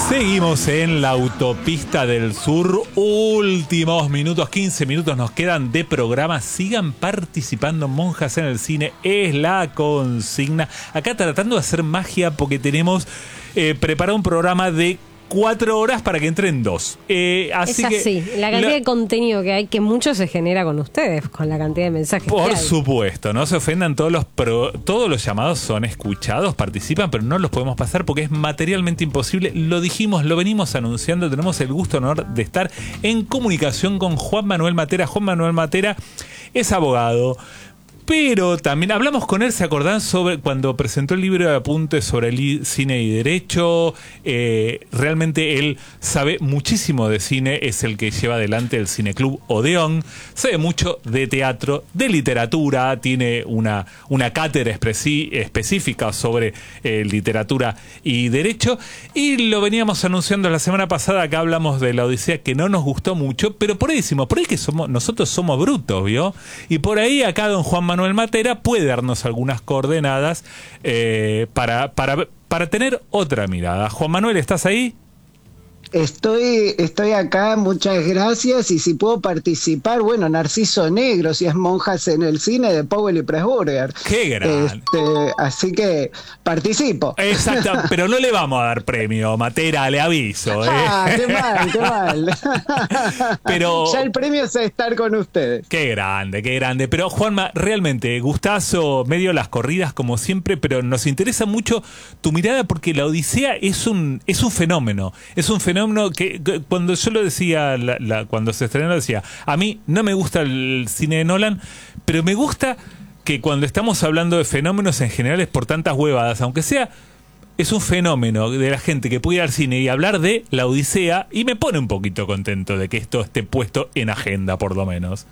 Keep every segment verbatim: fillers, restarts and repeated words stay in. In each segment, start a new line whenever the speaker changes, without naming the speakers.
Seguimos en la autopista del sur. Últimos minutos, quince minutos nos quedan de programa. Sigan participando. Monjas en el cine es la consigna. Acá tratando de hacer magia porque tenemos eh, preparado un programa de cuatro horas para que entren dos. Eh, así
es así,
que,
la cantidad
la,
de contenido que hay, que mucho se genera con ustedes, con la cantidad de mensajes
por
que hay.
supuesto, no se ofendan, todos los pro, todos los llamados son escuchados, participan, pero no los podemos pasar porque es materialmente imposible. Lo dijimos, lo venimos anunciando, tenemos el gusto, honor de estar en comunicación con Juan Manuel Matera. Juan Manuel Matera es abogado, pero también hablamos con él, ¿se acordan? Sobre cuando presentó el libro de apuntes sobre el cine y derecho. Eh, realmente él sabe muchísimo de cine, es el que lleva adelante el Cineclub Odeón, sabe mucho de teatro, de literatura, tiene una, una cátedra especi- específica sobre eh, literatura y derecho, y lo veníamos anunciando la semana pasada, acá hablamos de La Odisea, que no nos gustó mucho, pero por ahí decimos, por ahí que somos, nosotros somos brutos, ¿vio? Y por ahí acá don Juan Manuel Manuel Matera puede darnos algunas coordenadas eh, para, para, para tener otra mirada. Juan Manuel, ¿estás ahí?
Estoy, estoy acá, muchas gracias, y si puedo participar, bueno, Narciso Negro, si es Monjas en el cine, de Powell y Pressburger.
¡Qué grande!
Este, así que participo.
Exacto, pero no le vamos a dar premio, Matera, le aviso. ¿eh?
Ah, qué mal, qué mal.
Pero
ya el premio es estar con ustedes.
Qué grande, qué grande. Pero Juanma, realmente, gustazo, medio las corridas como siempre, pero nos interesa mucho tu mirada porque La Odisea es un, es un fenómeno, es un fenómeno Que, que cuando yo lo decía, la, la, cuando se estrenó, decía, a mí no me gusta el cine de Nolan, pero me gusta que cuando estamos hablando de fenómenos en general es por tantas huevadas, aunque sea, es un fenómeno de la gente que puede ir al cine y hablar de La Odisea, y me pone un poquito contento de que esto esté puesto en agenda, por lo menos.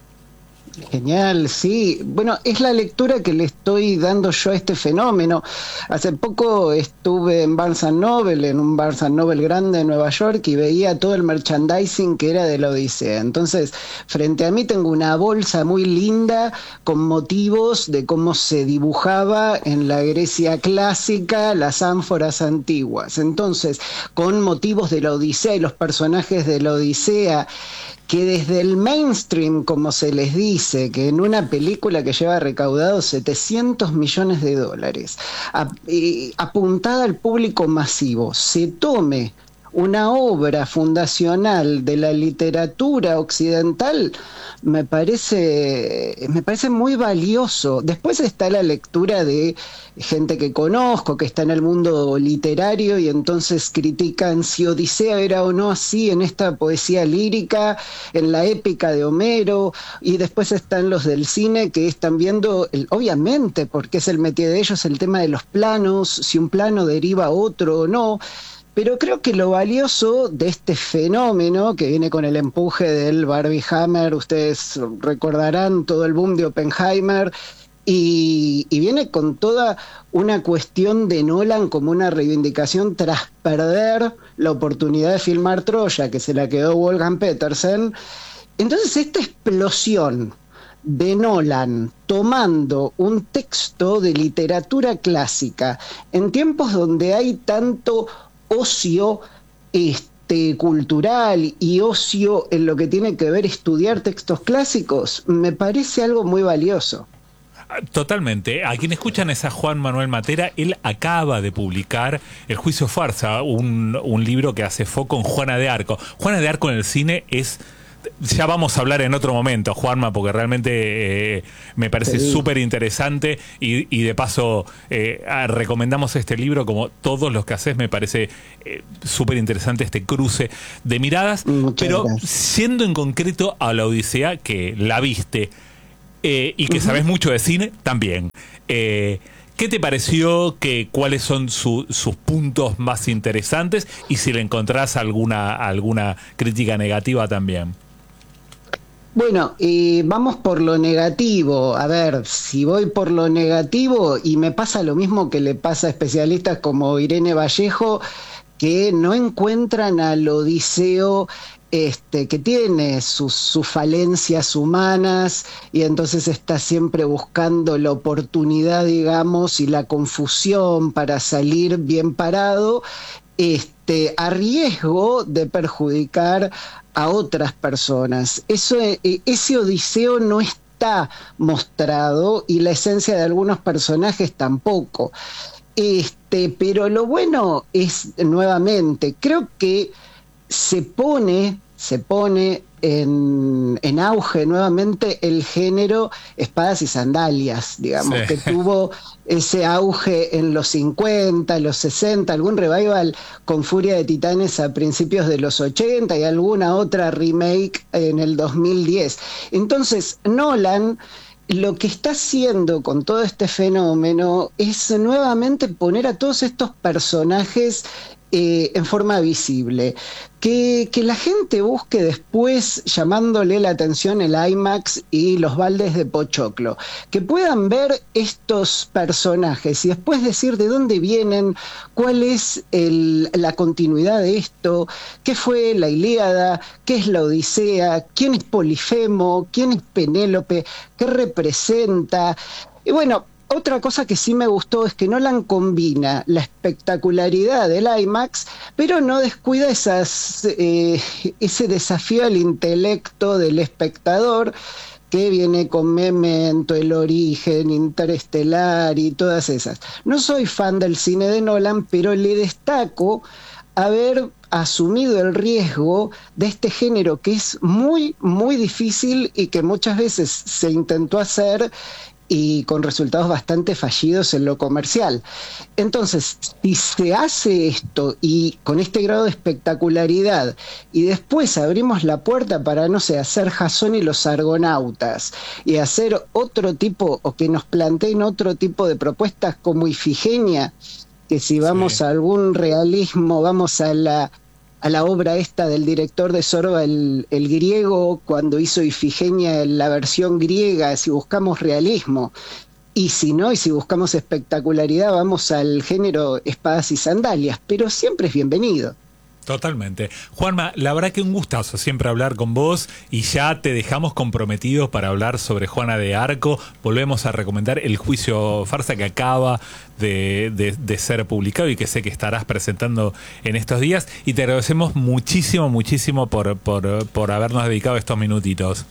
Genial, sí. Bueno, es la lectura que le estoy dando yo a este fenómeno. Hace poco estuve en Barnes and Noble, en un Barnes and Noble grande en Nueva York, y veía todo el merchandising que era de La Odisea. Entonces, frente a mí tengo una bolsa muy linda con motivos de cómo se dibujaba en la Grecia clásica las ánforas antiguas. Entonces, con motivos de La Odisea y los personajes de La Odisea, que desde el mainstream, como se les dice, que en una película que lleva recaudado setecientos millones de dólares, ap- eh, apuntada al público masivo, se tome una obra fundacional de la literatura occidental, me parece, me parece muy valioso. Después está la lectura de gente que conozco, que está en el mundo literario, y entonces critican si Odisea era o no así en esta poesía lírica, en la épica de Homero, y después están los del cine que están viendo, el, obviamente, porque es el métier de ellos, el tema de los planos, si un plano deriva a otro o no. Pero creo que lo valioso de este fenómeno, que viene con el empuje del Barbie Hammer, ustedes recordarán todo el boom de Oppenheimer, y, y viene con toda una cuestión de Nolan como una reivindicación tras perder la oportunidad de filmar Troya, que se la quedó Wolfgang Petersen. Entonces esta explosión de Nolan tomando un texto de literatura clásica en tiempos donde hay tanto ocio este, cultural y ocio en lo que tiene que ver estudiar textos clásicos, me parece algo muy valioso.
Totalmente. A quien escuchan es a Juan Manuel Matera. Él acaba de publicar El Juicio Farsa, un, un libro que hace foco en Juana de Arco. Juana de Arco en el cine es... Ya vamos a hablar en otro momento, Juanma, porque realmente eh, me parece
sí. súper
interesante y, y de paso eh, recomendamos este libro como todos los que haces. Me parece eh, súper interesante este cruce de miradas.
Muchas
pero
gracias.
Siendo en concreto a La Odisea, que la viste eh, y que uh-huh. sabes mucho de cine también, eh, ¿qué te pareció? Que, ¿Cuáles son su, sus puntos más interesantes? Y si le encontrás alguna, alguna crítica negativa también.
Bueno, eh, vamos por lo negativo. A ver, si voy por lo negativo, y me pasa lo mismo que le pasa a especialistas como Irene Vallejo, que no encuentran al Odiseo este, que tiene sus, sus falencias humanas, y entonces está siempre buscando la oportunidad, digamos, y la confusión para salir bien parado. este, a riesgo de perjudicar a otras personas. Eso, ese odiseo no está mostrado y la esencia de algunos personajes tampoco. Este, pero lo bueno es, nuevamente, creo que se pone, se pone en, en auge nuevamente el género espadas y sandalias, digamos, sí, que tuvo ese auge en los cincuenta, los sesenta, algún revival con Furia de Titanes a principios de los ochenta y alguna otra remake en el dos mil diez. Entonces, Nolan lo que está haciendo con todo este fenómeno es nuevamente poner a todos estos personajes eh, en forma visible. Que, que la gente busque después, llamándole la atención el IMAX y los baldes de pochoclo, que puedan ver estos personajes y después decir de dónde vienen, cuál es el, la continuidad de esto, qué fue la Ilíada, qué es la Odisea, quién es Polifemo, quién es Penélope, qué representa. Y bueno, otra cosa que sí me gustó es que Nolan combina la espectacularidad del IMAX, pero no descuida esas, eh, ese desafío al intelecto del espectador que viene con Memento, El Origen, Interestelar y todas esas. No soy fan del cine de Nolan, pero le destaco haber asumido el riesgo de este género que es muy, muy difícil y que muchas veces se intentó hacer y con resultados bastante fallidos en lo comercial. Entonces, si se hace esto y con este grado de espectacularidad y después abrimos la puerta para, no sé, hacer Jasón y los Argonautas y hacer otro tipo, o que nos planteen otro tipo de propuestas como Ifigenia, que si vamos sí. a algún realismo, vamos a la a la obra esta del director de Sorba, el, el griego, cuando hizo Ifigenia en la versión griega, si buscamos realismo, y si no, y si buscamos espectacularidad, vamos al género espadas y sandalias, pero siempre es bienvenido.
Totalmente. Juanma, la verdad que un gustazo siempre hablar con vos y ya te dejamos comprometidos para hablar sobre Juana de Arco. Volvemos a recomendar El Juicio Farsa, que acaba de, de, de ser publicado y que sé que estarás presentando en estos días, y te agradecemos muchísimo, muchísimo por, por, por habernos dedicado estos minutitos.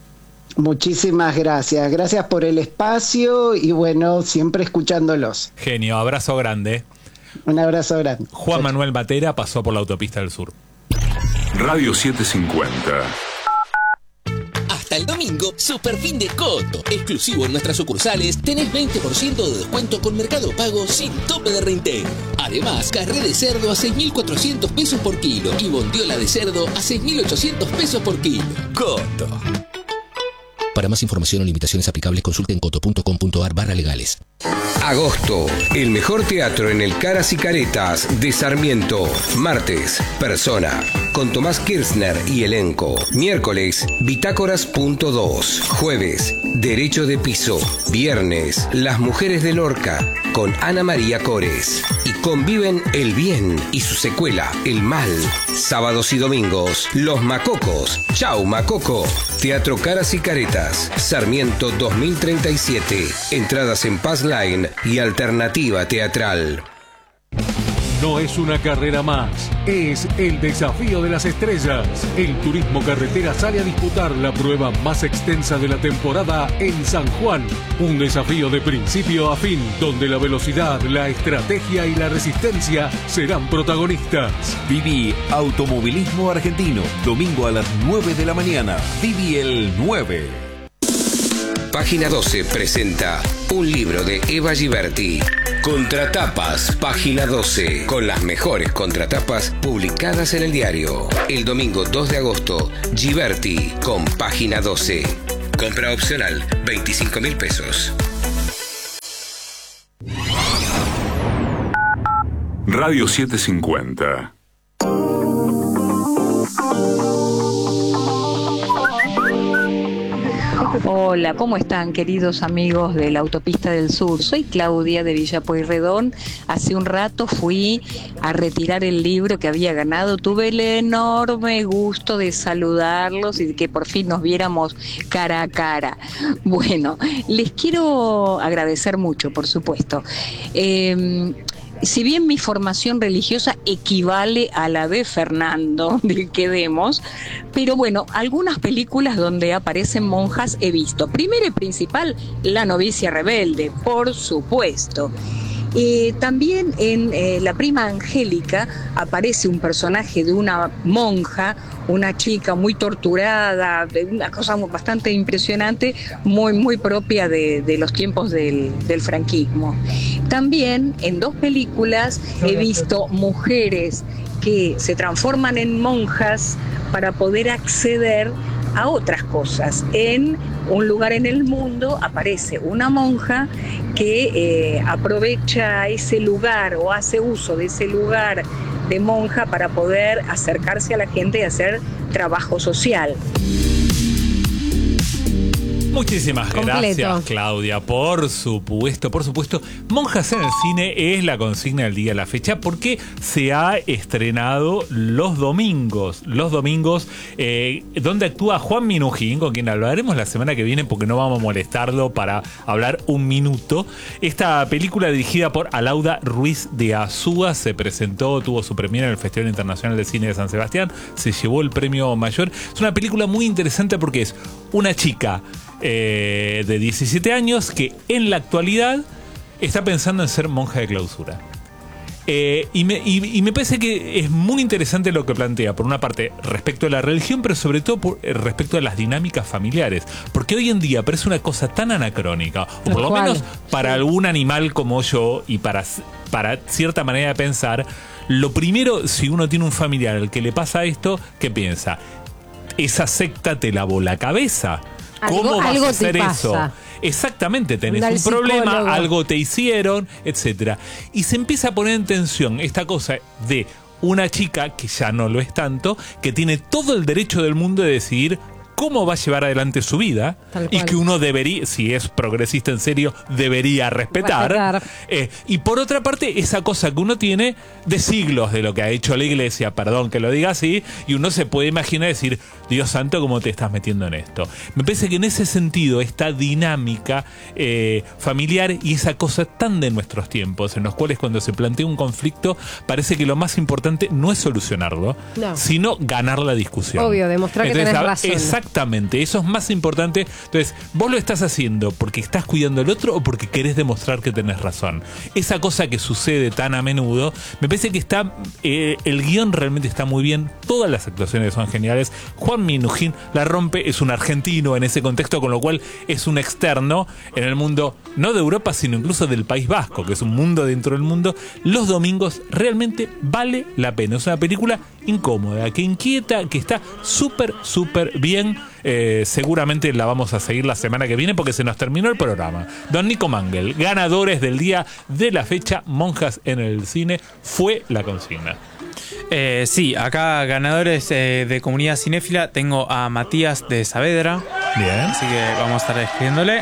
Muchísimas gracias. Gracias por el espacio y bueno, siempre escuchándolos.
Genio, abrazo grande.
Un abrazo grande.
Juan Manuel Matera pasó por la Autopista del Sur.
Radio setecientos cincuenta.
Hasta el domingo, Super Fin de Coto. Exclusivo en nuestras sucursales, tenés veinte por ciento de descuento con Mercado Pago sin tope de reintegro. Además, carré de cerdo a seis mil cuatrocientos pesos por kilo y bondiola de cerdo a seis mil ochocientos pesos por kilo. Coto. Para más información o limitaciones aplicables, consulte en coto.com.ar barra legales.
Agosto, el mejor teatro en el Caras y Caretas de Sarmiento. Martes, Persona, con Tomás Kirchner y elenco. Miércoles, Bitácoras punto dos. Jueves, Derecho de Piso. Viernes, Las Mujeres de Lorca, con Ana María Cores. Y conviven el bien y su secuela, el mal. Sábados y domingos, Los Macocos. Chau, Macoco. Teatro Caras y Caretas, Sarmiento dos mil treinta y siete. Entradas en Pass Line y Alternativa Teatral.
No es una carrera más, es el desafío de las estrellas. El turismo carretera sale a disputar la prueba más extensa de la temporada en San Juan. Un desafío de principio a fin, donde la velocidad, la estrategia y la resistencia serán protagonistas.
Viví Automovilismo Argentino, domingo a las nueve de la mañana. Viví el nueve.
Página doce presenta un libro de Eva Giberti. Contratapas, Página doce, con las mejores contratapas publicadas en el diario. El domingo dos de agosto, Giberti con Página doce. Compra opcional, veinticinco mil pesos.
Radio setecientos cincuenta.
Hola, ¿cómo están, queridos amigos de la Autopista del Sur? Soy Claudia de Villa Pueyrredón. Hace un rato fui a retirar el libro que había ganado. Tuve el enorme gusto de saludarlos y de que por fin nos viéramos cara a cara. Bueno, les quiero agradecer mucho, por supuesto. Eh, si bien mi formación religiosa equivale a la de Fernando, del que demos, pero bueno, algunas películas donde aparecen monjas he visto. Primero y principal, La novicia rebelde, por supuesto. Eh, también en eh, La prima Angélica aparece un personaje de una monja, una chica muy torturada, una cosa bastante impresionante, muy, muy propia de, de los tiempos del, del franquismo. También en dos películas he visto mujeres que se transforman en monjas para poder acceder a otras cosas. En Un lugar en el mundo aparece una monja que eh, aprovecha ese lugar o hace uso de ese lugar de monja para poder acercarse a la gente y hacer trabajo social.
Muchísimas
Completo.
gracias, Claudia. Por supuesto, por supuesto. Monjas en el cine es la consigna del día de la fecha porque se ha estrenado los domingos. Los domingos, eh, donde actúa Juan Minujín, con quien hablaremos la semana que viene porque no vamos a molestarlo para hablar un minuto. Esta película, dirigida por Alauda Ruiz de Azúa, se presentó, tuvo su premiera en el Festival Internacional de Cine de San Sebastián, se llevó el premio mayor. Es una película muy interesante porque es una chica Eh, de diecisiete años que en la actualidad está pensando en ser monja de clausura. Eh, y, me, y, y me parece que es muy interesante lo que plantea, por una parte respecto a la religión, pero sobre todo por, eh, respecto a las dinámicas familiares, porque hoy en día parece una cosa tan anacrónica, o por lo
¿Cuál?
menos para algún animal como yo y para, para cierta manera de pensar. Lo primero, si uno tiene un familiar al que le pasa esto, ¿qué piensa? Esa secta te lavó la cabeza. ¿Cómo
Algo-
vas
algo
a
te
hacer eso?
pasa.
Exactamente, tenés
Anda
un
al
problema,
psicólogo.
algo te hicieron, etcétera. Y se empieza a poner en tensión esta cosa de una chica, que ya no lo es tanto, que tiene todo el derecho del mundo de decidir cómo va a llevar adelante su vida.
Tal
Y
cual.
que uno debería, si es progresista en serio, debería respetar.
Respetar.
Eh, y por otra parte, esa cosa que uno tiene de siglos de lo que ha hecho la iglesia, perdón que lo diga así, y uno se puede imaginar decir, Dios santo, ¿cómo te estás metiendo en esto? Me parece que en ese sentido, esta dinámica eh, familiar y esa cosa tan de nuestros tiempos, en los cuales cuando se plantea un conflicto, parece que lo más importante no es solucionarlo,
No.
sino ganar la discusión.
Obvio, demostrar que tenés
a-
razón.
Exactamente, eso es más importante. Entonces, vos lo estás haciendo porque estás cuidando al otro o porque querés demostrar que tenés razón. Esa cosa que sucede tan a menudo, me parece que está, eh, el guión realmente está muy bien, todas las actuaciones son geniales. Juan Minujín la rompe, es un argentino en ese contexto, con lo cual es un externo en el mundo, no de Europa, sino incluso del País Vasco, que es un mundo dentro del mundo. Los domingos realmente vale la pena. Es una película incómoda, que inquieta, que está súper, súper bien. Eh, seguramente la vamos a seguir la semana que viene porque se nos terminó el programa. Don Nico Mangel, ganadores del día de la fecha, Monjas en el cine, fue la consigna.
Eh, sí, acá ganadores eh, de comunidad cinéfila tengo a Matías de Saavedra.
Bien.
Así que vamos a estar escribiéndole.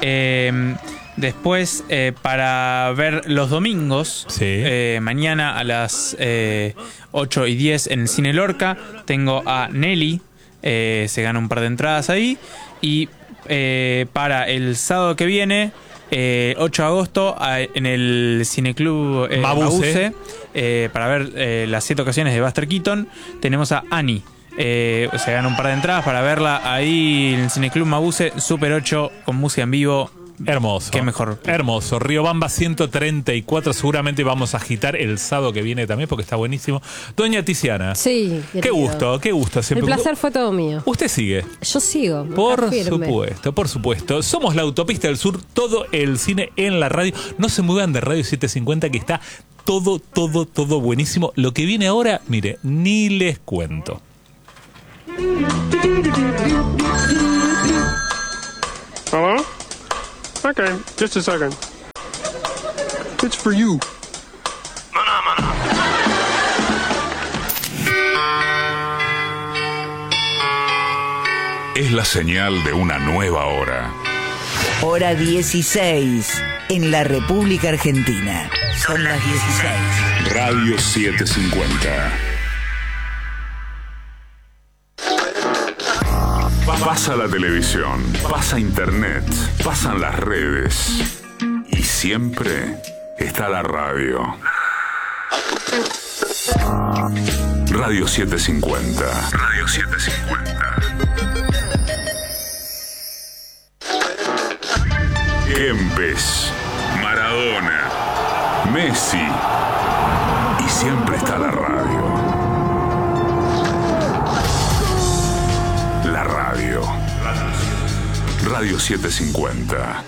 Eh, después, eh, para ver los domingos,
Sí.
eh, mañana a las eh, ocho y diez en el Cine Lorca, tengo a Nelly. Eh, se gana un par de entradas ahí. Y eh, para el sábado que viene, eh, ocho de agosto, a- en el Cineclub eh,
Mabuse.
Mabuse, eh, para ver eh, las siete ocasiones de Buster Keaton, tenemos a Annie. Eh, se gana un par de entradas para verla ahí en el Cineclub Mabuse, Super ocho, con música en vivo.
Hermoso.
Qué mejor.
Hermoso. Riobamba ciento treinta y cuatro. Seguramente vamos a agitar el sábado que viene también porque está buenísimo. Doña Tiziana.
Sí,
Qué
querido.
gusto, qué gusto.
El
Siempre.
placer fue todo mío.
Usted sigue.
Yo sigo.
Por
está firme.
supuesto, por supuesto. Somos la Autopista del Sur, todo el cine en la radio. No se muevan de Radio setecientos cincuenta, que está todo, todo, todo buenísimo. Lo que viene ahora, mire, ni les cuento.
Hello? Okay, just a second. It's for you.
Es la señal de una nueva hora.
Hora dieciséis en la República Argentina. Son las dieciséis.
Radio setecientos cincuenta. Pasa la televisión, pasa internet, pasan las redes y siempre está la radio. Radio setecientos cincuenta. Radio setecientos cincuenta. Kempes, Maradona, Messi. Y siempre está la radio. La radio. Radio setecientos cincuenta.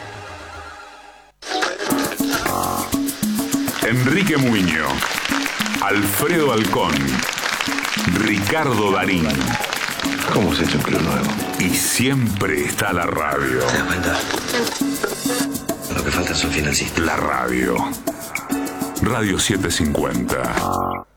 Enrique Muñoz, Alfredo Alcón, Ricardo Darín.
¿Cómo se ha hecho un club nuevo?
Y siempre está la radio.
¿Te das cuenta? Lo que falta son financistas.
La radio. Radio setecientos cincuenta.